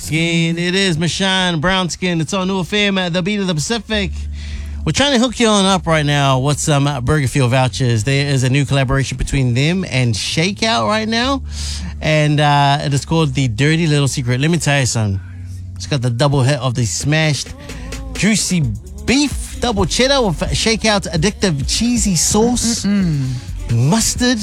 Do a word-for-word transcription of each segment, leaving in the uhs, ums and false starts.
Skin. It is Mashan Brown Skin. It's on New F M at the Beat of the Pacific. We're trying to hook you on up right now with some Burgerfield vouchers. There is a new collaboration between them and Shakeout right now, and uh, it is called The Dirty Little Secret. Let me tell you something. It's got the double hit of the smashed juicy beef double cheddar with Shakeout's addictive cheesy sauce, Mm-mm. mustard,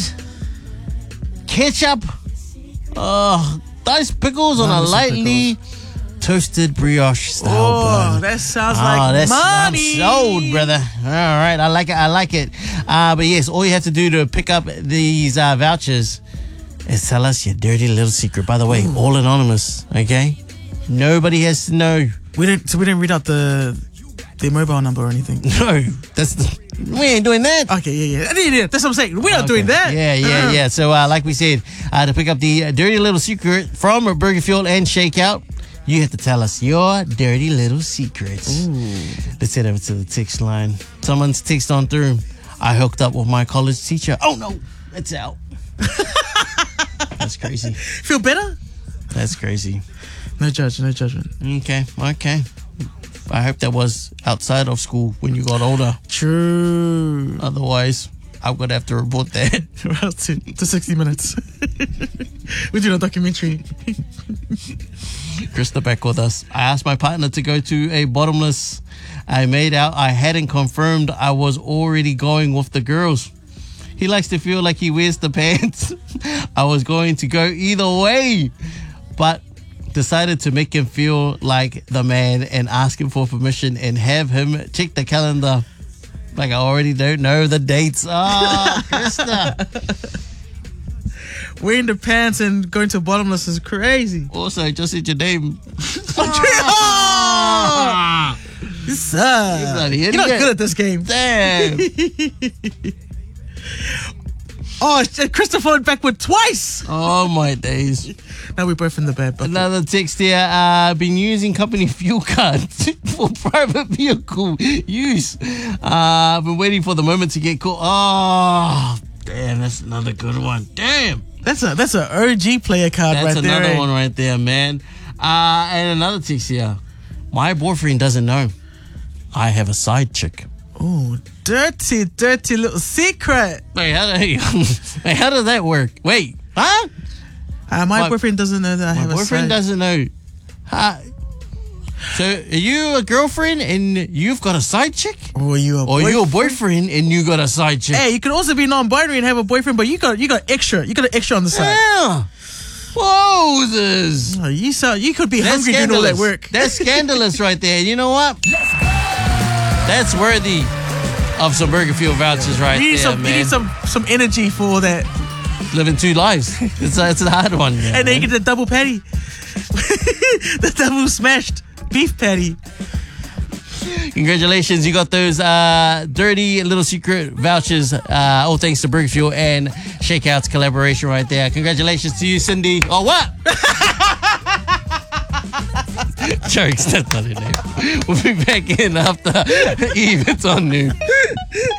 ketchup, uh, diced pickles on a lightly pickles. toasted brioche style Oh, bun. that sounds oh, like that's, money. I'm sold, brother. All right, I like it. I like it. Uh, but yes, all you have to do to pick up these uh, vouchers is tell us your dirty little secret. By the way, Ooh. all anonymous. Okay, nobody has to know. We didn't. So we didn't read out the the mobile number or anything. No, that's the, we ain't doing that. Okay, yeah, yeah, yeah, yeah. That's what I'm saying. We're not okay. doing that. Yeah, yeah, yeah. So, uh, like we said, uh, to pick up the uh, dirty little secret from Burgerfield and Shakeout, you have to tell us your dirty little secrets. Ooh. Let's head over to the text line. Someone's text on through. I hooked up with my college teacher. Oh no, it's out. That's crazy. Feel better? That's crazy. No judge, no judgment. Okay, okay. I hope that was outside of school when you got older. True. Otherwise, I'm going to have to report that. Well, to, to sixty minutes. We're doing a documentary. Krista back with us. I asked my partner to go to a bottomless. I made out I hadn't confirmed I was already going with the girls. He likes to feel like he wears the pants. I was going to go either way, but decided to make him feel like the man and ask him for permission and have him check the calendar. Like I already don't know the dates. Oh, Krista. Wearing the pants and going to bottomless is crazy. Also, just said your name. Oh! You suck. You're not good at this game. Damn. Oh, Christopher went backward twice. Oh, my days. Now we're both in the bed. Bucket. Another text here. I've uh, been using company fuel cards for private vehicle use. Uh, I've been waiting for the moment to get caught. Oh, damn. That's another good one. Damn. That's a that's an O G player card that's right there. That's another eh? one right there, man. Uh, and another text here. My boyfriend doesn't know I have a side chick. Oh, dirty, dirty little secret. Wait, how, wait, how does that work? Wait, huh? Uh, my, my boyfriend doesn't know that I have a side. My boyfriend doesn't know. Huh? So, are you a girlfriend and you've got a side chick? Or are you a or boyfriend? you a boyfriend and you got a side chick? Hey, you can also be non-binary and have a boyfriend, but you got you got extra. You got an extra on the side. Yeah. Whoa, this. Oh, you saw, you could be That's hungry doing all that work. That's scandalous right there. You know what? That's worthy of some Burgerfield vouchers right you need there, some, man. You need some, some energy for that. Living two lives. It's a, it's a hard one. Yeah, and then you get the double patty. The double smashed beef patty. Congratulations, you got those uh, dirty little secret vouchers. Uh, all thanks to Burgerfield and Shakeout's collaboration right there. Congratulations to you, Cindy. Oh, what? Jokes, that's not her name. We'll be back in after Eve. It's on New.